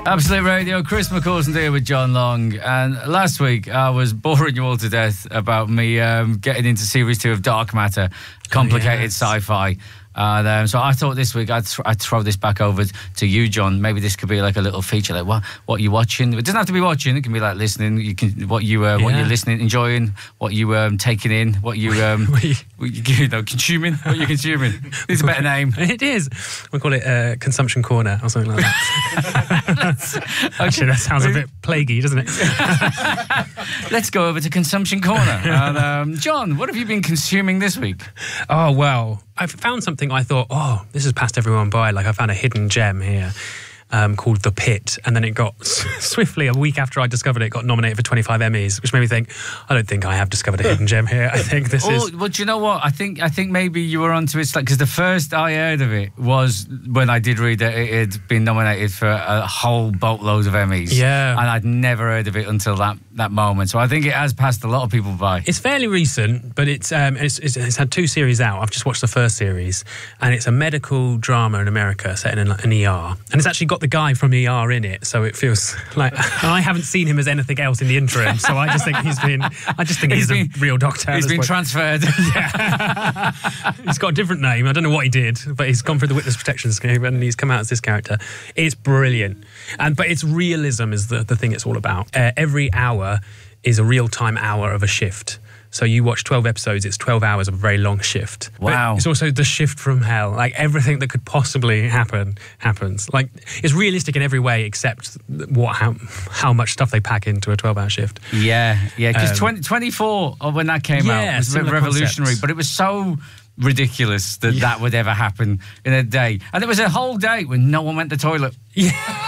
Absolute Radio, Chris McCausland here with John Long. And last week I was boring you all to death about me getting into Series 2 of Dark Matter, complicated sci-fi. So I thought this week I'd throw this back over to you, John. Maybe this could be like a little feature, like what you're watching. It doesn't have to be watching. It can be like listening. You can what you're listening, enjoying, what you taking in, what you consuming, what you're consuming. It's a better name. It is. We'll call it Consumption Corner or something like that. Actually, that sounds a bit plaguey, doesn't it? Let's go over to Consumption Corner. And, John, what have you been consuming this week? Oh, well, I found something I thought, this has passed everyone by. Like, I found a hidden gem here called The Pit, and then it got swiftly, a week after I discovered it, got nominated for 25 Emmys, which made me think, I don't think I have discovered a hidden gem here. I think this is... Well, do you know what? I think maybe you were onto it, because the first I heard of it was when I did read that it had been nominated for a whole boatload of Emmys. Yeah. And I'd never heard of it until that moment. So I think it has passed a lot of people by. It's fairly recent, but it's had 2 series out. I've just watched the first series, and it's a medical drama in America set in an ER. And it's actually got the guy from ER in it, so it feels like... And I haven't seen him as anything else in the interim, so I just think he's a real doctor. He's been transferred. Yeah. He's got a different name. I don't know what he did, but he's gone through the witness protection scheme and he's come out as this character. It's brilliant. But it's realism is the thing it's all about. Every hour is a real-time hour of a shift. So you watch 12 episodes, it's 12 hours of a very long shift. Wow. But it's also the shift from hell. Like, everything that could possibly happen, happens. Like, it's realistic in every way except how much stuff they pack into a 12-hour shift. Yeah. Because 24, when that came out, was revolutionary. But it was so ridiculous that would ever happen in a day. And there was a whole day when no one went to the toilet. Yeah.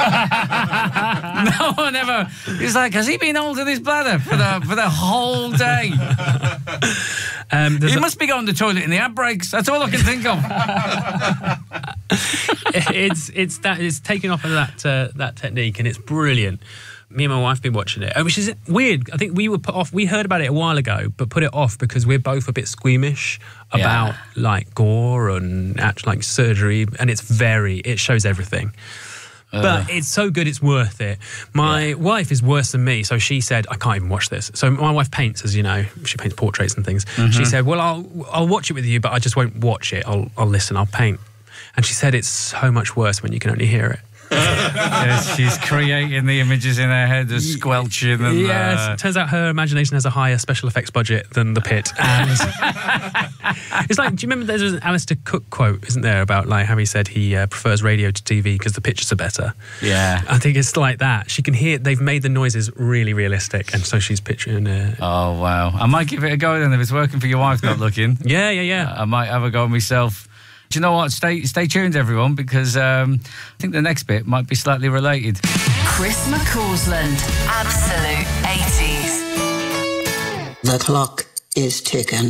No one ever. He's like, has he been holding his bladder for the whole day? He must be going to the toilet in the ad breaks. That's all I can think of. It's taken off of that technique, and it's brilliant. Me and my wife have been watching it, which is weird. I think we were put off. We heard about it a while ago, but put it off because we're both a bit squeamish about like gore and like surgery, and it shows everything. But it's so good, it's worth it. My wife is worse than me, so she said, I can't even watch this. So my wife paints, as you know, she paints portraits and things. Mm-hmm. She said, well, I'll watch it with you, but I just won't watch it. I'll listen, I'll paint. And she said it's so much worse when you can only hear it. Yes, she's creating the images in her head, as squelching. And, yes, turns out her imagination has a higher special effects budget than The Pit. And it's like, do you remember there's an Alistair Cook quote, isn't there, about like how he said he prefers radio to TV because the pictures are better? Yeah. I think it's like that. She can hear, they've made the noises really realistic, and so she's picturing it. Oh, wow. I might give it a go then if it's working for your wife not looking. Yeah. I might have a go myself. Do you know what? Stay tuned, everyone, because I think the next bit might be slightly related. Chris McCausland, Absolute 80s. The clock is ticking.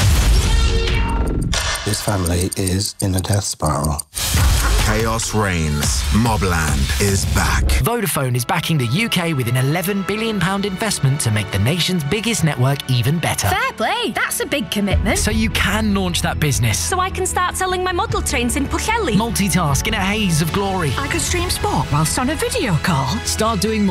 This family is in a death spiral. Chaos reigns. Mobland is back. Vodafone is backing the UK with an £11 billion investment to make the nation's biggest network even better. Fair play. That's a big commitment. So you can launch that business. So I can start selling my model trains in Pwllheli. Multitask in a haze of glory. I could stream sport whilst on a video call. Start doing more